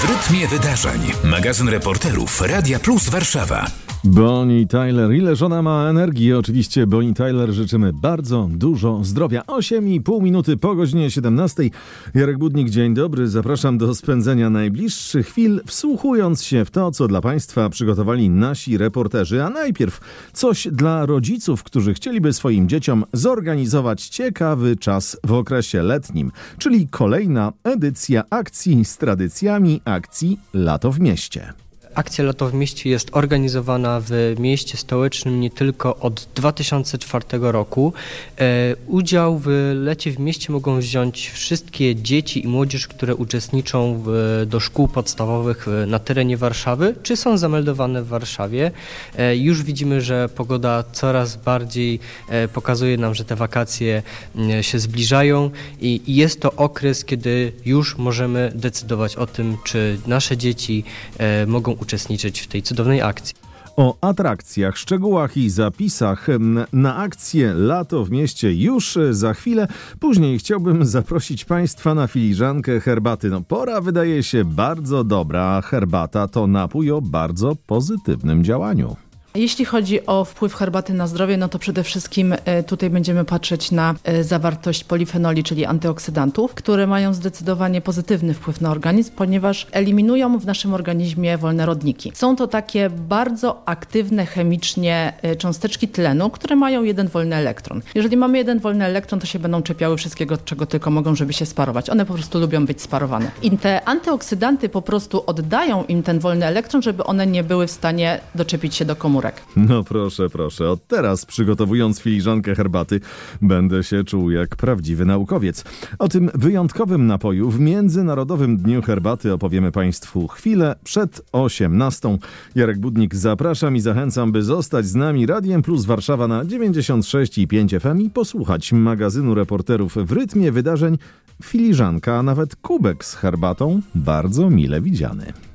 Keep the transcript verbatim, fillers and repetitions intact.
W rytmie wydarzeń. Magazyn reporterów Radia Plus Warszawa. Bonnie Tyler. Ile żona ma energii? Oczywiście Bonnie Tyler życzymy bardzo dużo zdrowia. osiem i pół minuty po godzinie siedemnastej. Jarek Budnik, dzień dobry. Zapraszam do spędzenia najbliższych chwil, wsłuchując się w to, co dla Państwa przygotowali nasi reporterzy. A najpierw coś dla rodziców, którzy chcieliby swoim dzieciom zorganizować ciekawy czas w okresie letnim, czyli kolejna edycja akcji z tradycjami akcji Lato w mieście. Akcja Lato w mieście jest organizowana w mieście stołecznym nie tylko od dwa tysiące czwartego roku. E, udział w Lecie w mieście mogą wziąć wszystkie dzieci i młodzież, które uczestniczą w, do szkół podstawowych na terenie Warszawy, czy są zameldowane w Warszawie. E, już widzimy, że pogoda coraz bardziej e, pokazuje nam, że te wakacje e, się zbliżają i, i jest to okres, kiedy już możemy decydować o tym, czy nasze dzieci e, mogą uczestniczyć w tej cudownej akcji. O atrakcjach, szczegółach i zapisach na akcję Lato w mieście już za chwilę. Później chciałbym zaprosić Państwa na filiżankę herbaty. No, pora wydaje się bardzo dobra. Herbata to napój o bardzo pozytywnym działaniu. Jeśli chodzi o wpływ herbaty na zdrowie, no to przede wszystkim tutaj będziemy patrzeć na zawartość polifenoli, czyli antyoksydantów, które mają zdecydowanie pozytywny wpływ na organizm, ponieważ eliminują w naszym organizmie wolne rodniki. Są to takie bardzo aktywne chemicznie cząsteczki tlenu, które mają jeden wolny elektron. Jeżeli mamy jeden wolny elektron, to się będą czepiały wszystkiego, czego tylko mogą, żeby się sparować. One po prostu lubią być sparowane. I te antyoksydanty po prostu oddają im ten wolny elektron, żeby one nie były w stanie doczepić się do komórek. No proszę, proszę. Od teraz, przygotowując filiżankę herbaty, będę się czuł jak prawdziwy naukowiec. O tym wyjątkowym napoju w Międzynarodowym Dniu Herbaty opowiemy Państwu chwilę przed osiemnastą. Jarek Budnik, zapraszam i zachęcam, by zostać z nami Radiem Plus Warszawa na dziewięćdziesiąt sześć i pięć F M i posłuchać magazynu reporterów w rytmie wydarzeń. Filiżanka, a nawet kubek z herbatą bardzo mile widziany.